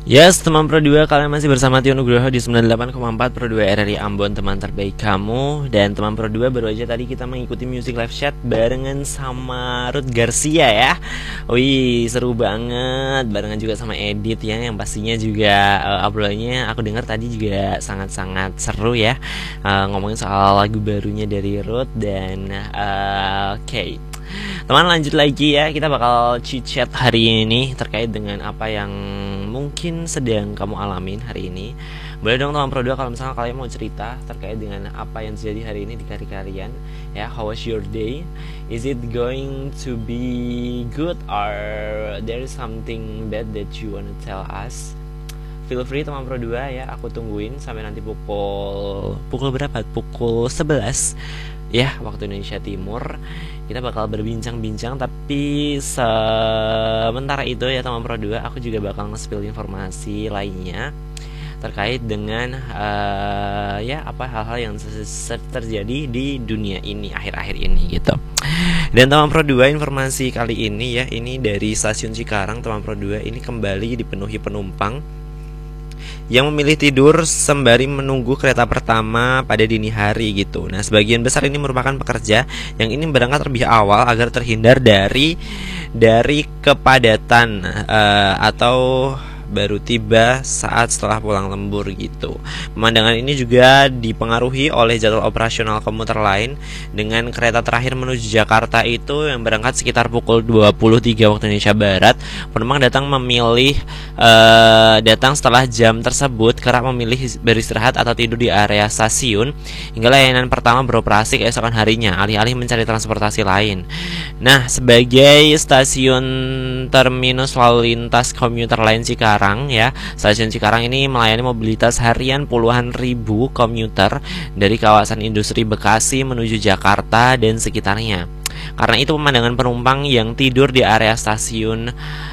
Yes, teman Pro 2, kalian masih bersama Tio Nugroho di 98,4 Pro 2 RRI Ambon, teman terbaik kamu. Dan teman Pro 2, baru aja tadi kita mengikuti music live chat barengan sama Ruth Garcia ya. Wih, seru banget, barengan juga sama Edit ya, yang pastinya juga obrolannya aku dengar tadi juga sangat-sangat seru ya. Ngomongin soal lagu barunya dari Ruth dan oke. Teman, lanjut lagi ya, kita bakal chit-chat hari ini terkait dengan apa yang mungkin sedang kamu alamin hari ini. Boleh dong teman Pro 2 kalau misalnya kalian mau cerita terkait dengan apa yang terjadi hari ini di hari kalian ya. How was your day? Is it going to be good or there is something bad that you wanna tell us? Feel free teman Pro 2 ya, aku tungguin sampai nanti pukul berapa? Pukul 11 ya waktu Indonesia Timur. Kita bakal berbincang-bincang, tapi sementara itu ya teman Pro 2, aku juga bakal nge-spill informasi lainnya terkait dengan ya apa hal-hal yang terjadi di dunia ini akhir-akhir ini gitu. Dan teman Pro 2, informasi kali ini ya, ini dari stasiun Cikarang teman Pro 2, ini kembali dipenuhi penumpang yang memilih tidur sembari menunggu kereta pertama pada dini hari gitu. Nah, sebagian besar ini merupakan pekerja yang ini berangkat lebih awal agar terhindar dari kepadatan atau baru tiba saat setelah pulang lembur gitu. Pemandangan ini juga dipengaruhi oleh jadwal operasional komuter lain, dengan kereta terakhir menuju Jakarta itu yang berangkat sekitar pukul 23 waktu Indonesia Barat. Penumpang datang setelah jam tersebut kerap memilih beristirahat atau tidur di area stasiun hingga layanan pertama beroperasi keesokan harinya, alih-alih mencari transportasi lain. Nah, sebagai stasiun terminus lalu lintas komuter lain Cikarang ya, stasiun Cikarang ini melayani mobilitas harian puluhan ribu komuter dari kawasan industri Bekasi menuju Jakarta dan sekitarnya. Karena itu pemandangan penumpang yang tidur di area stasiun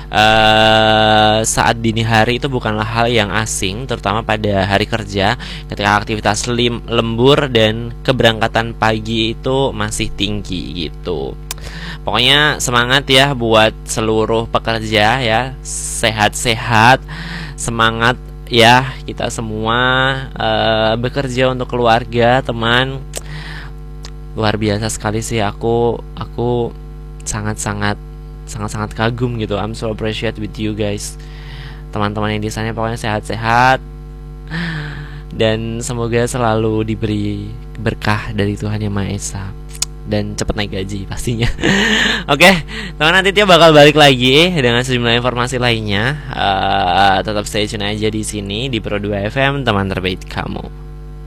saat dini hari itu bukanlah hal yang asing, terutama pada hari kerja ketika aktivitas lembur dan keberangkatan pagi itu masih tinggi gitu. Pokoknya semangat ya buat seluruh pekerja ya, sehat-sehat, semangat ya kita semua bekerja untuk keluarga teman. Luar biasa sekali sih, aku sangat-sangat kagum gitu. I'm so appreciate with you guys, teman-teman yang di sana. Pokoknya sehat-sehat dan semoga selalu diberi berkah dari Tuhan Yang Maha Esa dan cepat naik gaji pastinya. Oke, teman, nanti Tio bakal balik lagi dengan sejumlah informasi lainnya. Tetap stay tune aja di sini di Pro 2 FM, teman terbaik kamu.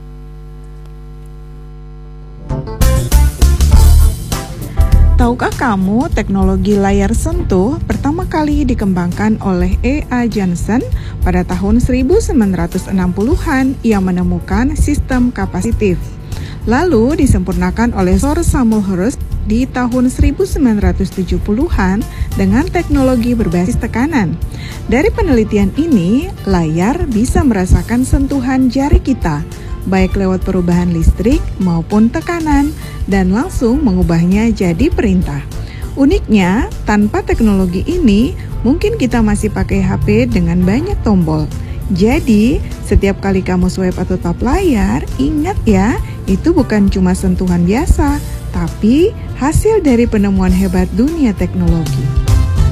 Tahukah kamu teknologi layar sentuh pertama kali dikembangkan oleh E.A. Johnson pada tahun 1960-an yang menemukan sistem kapasitif. Lalu disempurnakan oleh Sir Samuel Hurst di tahun 1970-an dengan teknologi berbasis tekanan. Dari penelitian ini, layar bisa merasakan sentuhan jari kita, baik lewat perubahan listrik maupun tekanan, dan langsung mengubahnya jadi perintah. Uniknya, tanpa teknologi ini, mungkin kita masih pakai HP dengan banyak tombol. Jadi, setiap kali kamu swipe atau tap layar, ingat ya, itu bukan cuma sentuhan biasa, tapi hasil dari penemuan hebat dunia teknologi.